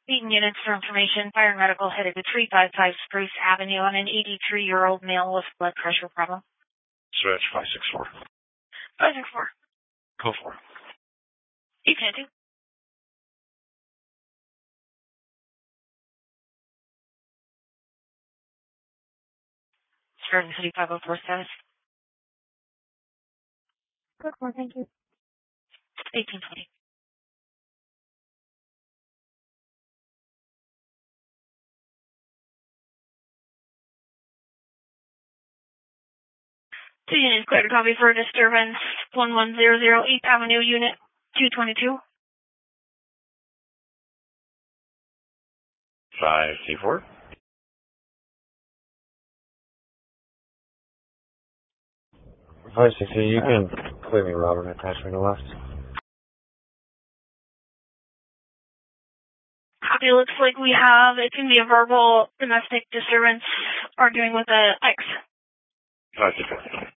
Beaton units for information. Fire and medical headed to 355 Spruce Avenue on an 83-year-old male with blood pressure problem. Search 564. 564. Go for it. You can do. Garden City 504 status. Good one, thank you. 1820. Two units cleared a copy for disturbance 11008 Avenue, Unit 222. 5T4. You can clear me, Robert. Attach me to left. Copy. Looks like we have, it can be a verbal domestic disturbance arguing with a X. 5T4.